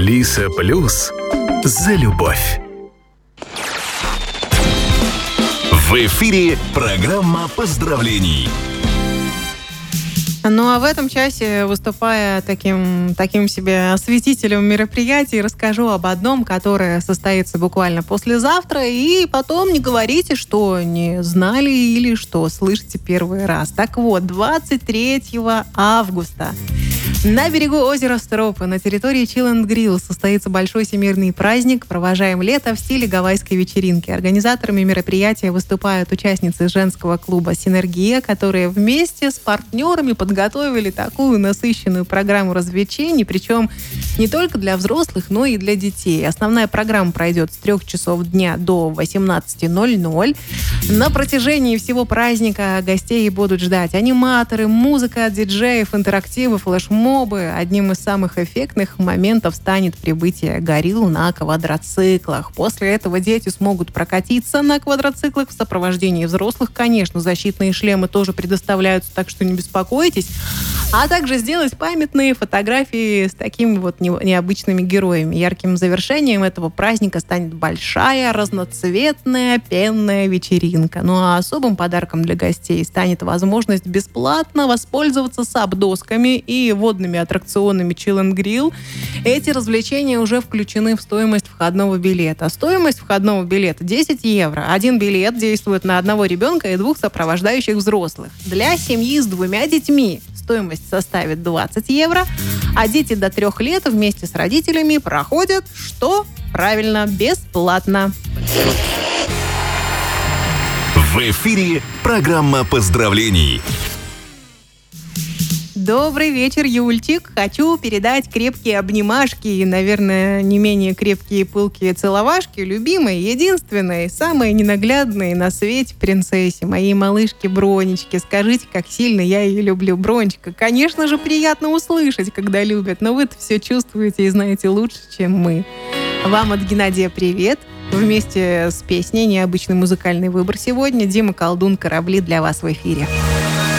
Алиса Плюс за любовь. В эфире программа поздравлений. Ну а в этом часе, выступая таким себе осветителем мероприятий, расскажу об одном, которое состоится буквально послезавтра. И потом не говорите, что не знали или что слышите первый раз. Так вот, 23 августа на берегу озера Стропы на территории Chill & Grill состоится большой всемирный праздник «Провожаем лето» в стиле гавайской вечеринки. Организаторами мероприятия выступают участницы женского клуба «Синергия», которые вместе с партнерами подготовили такую насыщенную программу развлечений, причем не только для взрослых, но и для детей. Основная программа пройдет с 3 часов дня до 18:00. На протяжении всего праздника гостей будут ждать аниматоры, музыка от диджеев, интерактивы, флешмобы. Одним из самых эффектных моментов станет прибытие горилл на квадроциклах. После этого дети смогут прокатиться на квадроциклах в сопровождении взрослых. Конечно, защитные шлемы тоже предоставляются, так что не беспокойтесь. А также сделать памятные фотографии с такими вот необычными героями. Ярким завершением этого праздника станет большая разноцветная пенная вечеринка. Ну а особым подарком для гостей станет возможность бесплатно воспользоваться саб-досками и водными аттракционами Chill & Grill. Эти развлечения уже включены в стоимость входного билета. Стоимость входного билета 10 евро. Один билет действует на одного ребенка и 2 сопровождающих взрослых. Для семьи с 2 детьми стоимость составит 20 евро, а дети до 3 лет вместе с родителями проходят, что правильно, бесплатно. В эфире программа поздравлений. Добрый вечер, Юльчик. Хочу передать крепкие обнимашки и, наверное, не менее крепкие пылкие целовашки любимой, единственной, самой ненаглядной на свете принцессе, моей малышке Бронечке. Скажите, как сильно я ее люблю. Бронечка, конечно же, приятно услышать, когда любят, но вы-то все чувствуете и знаете лучше, чем мы. Вам от Геннадия привет. Вместе с песней «Необычный музыкальный выбор» сегодня Дима Колдун «Корабли» для вас в эфире.